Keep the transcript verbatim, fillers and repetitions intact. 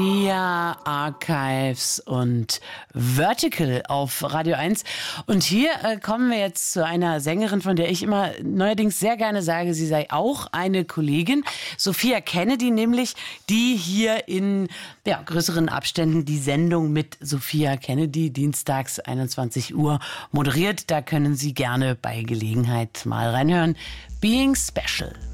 Ja, Archives und Vertical auf Radio eins. Und hier äh, kommen wir jetzt zu einer Sängerin, von der ich immer neuerdings sehr gerne sage, sie sei auch eine Kollegin. Sophia Kennedy nämlich, die hier in ja, größeren Abständen die Sendung mit Sophia Kennedy dienstags einundzwanzig Uhr moderiert. Da können Sie gerne bei Gelegenheit mal reinhören. Being Special.